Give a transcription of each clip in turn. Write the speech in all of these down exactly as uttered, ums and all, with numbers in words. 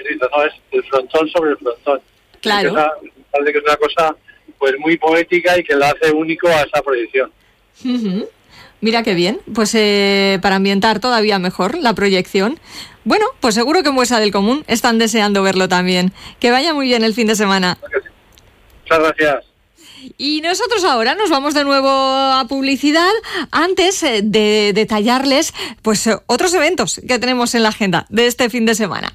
propósito, ¿no? Es el frontón sobre el frontón. Claro. Me parece que es una cosa pues muy poética y que la hace único a esa proyección. Uh-huh. Mira qué bien, pues eh, para ambientar todavía mejor la proyección. Bueno, pues seguro que en Buesa del Común están deseando verlo también. Que vaya muy bien el fin de semana. Muchas gracias. Y nosotros ahora nos vamos de nuevo a publicidad, antes de detallarles pues otros eventos que tenemos en la agenda de este fin de semana.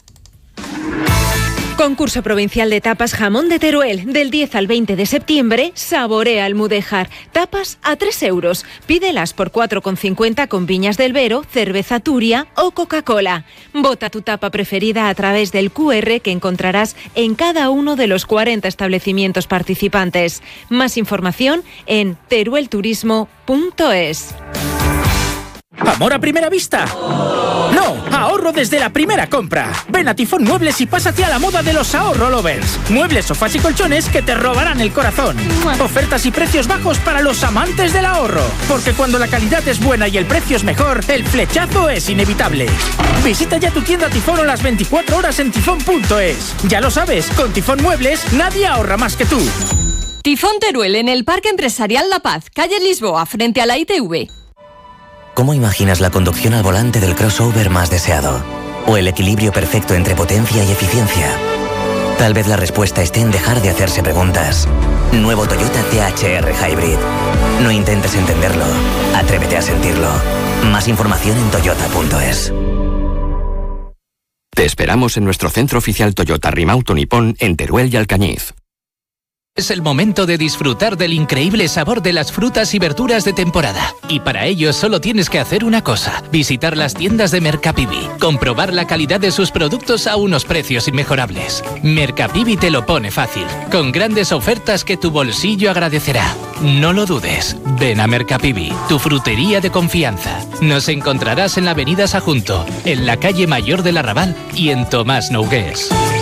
Concurso provincial de tapas Jamón de Teruel. Del diez al veinte de septiembre, saborea Almudéjar. Tapas a tres euros. Pídelas por cuatro con cincuenta con Viñas del Vero, cerveza Turia o Coca-Cola. Vota tu tapa preferida a través del cu erre que encontrarás en cada uno de los cuarenta establecimientos participantes. Más información en teruelturismo punto es. ¿Amor a primera vista? No, ahorro desde la primera compra. Ven a Tifón Muebles y pásate a la moda de los ahorro lovers. Muebles, sofás y colchones que te robarán el corazón. Ofertas y precios bajos para los amantes del ahorro. Porque cuando la calidad es buena y el precio es mejor, el flechazo es inevitable. Visita ya tu tienda Tifón las veinticuatro horas en tifón punto es. Ya lo sabes, con Tifón Muebles nadie ahorra más que tú. Tifón Teruel en el Parque Empresarial La Paz, calle Lisboa, frente a la I T V. ¿Cómo imaginas la conducción al volante del crossover más deseado? ¿O el equilibrio perfecto entre potencia y eficiencia? Tal vez la respuesta esté en dejar de hacerse preguntas. Nuevo Toyota T H R Hybrid. No intentes entenderlo, atrévete a sentirlo. Más información en toyota punto es. Te esperamos en nuestro centro oficial Toyota Rimauto Nippon en Teruel y Alcañiz. Es el momento de disfrutar del increíble sabor de las frutas y verduras de temporada. Y para ello solo tienes que hacer una cosa: visitar las tiendas de Mercapibi, comprobar la calidad de sus productos a unos precios inmejorables. Mercapibi te lo pone fácil, con grandes ofertas que tu bolsillo agradecerá. No lo dudes, ven a Mercapibi, tu frutería de confianza. Nos encontrarás en la avenida Sajunto, en la calle Mayor del Arrabal y en Tomás Nogués.